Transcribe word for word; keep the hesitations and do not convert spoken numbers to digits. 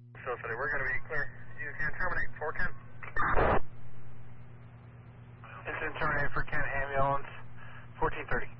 So, so we're going to be clear. You can terminate for Kent. Incident terminated for Kent, ambulance, fourteen thirty.